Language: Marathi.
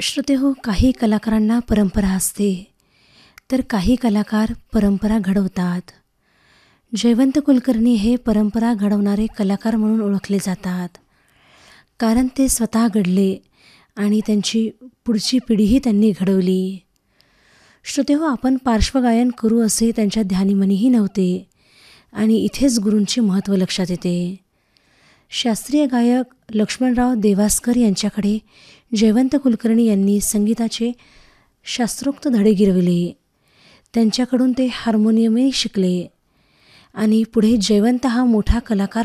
श्रोतेहो, काही कलाकारांना परंपरा असते, तर काही कलाकार परंपरा घडवतात. जयवंत कुलकर्णी हे परंपरा घडवणारे कलाकार म्हणून ओळखले जातात, कारण ते स्वतः घडले आणि त्यांची पुढची पिढीही त्यांनी घडवली. श्रोतेहो, आपण पार्श्वगायन करू असे त्यांच्या ध्यानीमनीही नव्हते आणि इथेच गुरूंचे महत्त्व लक्षात येते. शास्त्रीय गायक लक्ष्मणराव देवास्कर यांच्याकडे जयवंत कुलकर्णी यांनी संगीताचे शास्त्रोक्त धडे गिरविले. त्यांच्याकडून ते हार्मोनियमही शिकले आणि पुढे जयवंत हा मोठा कलाकार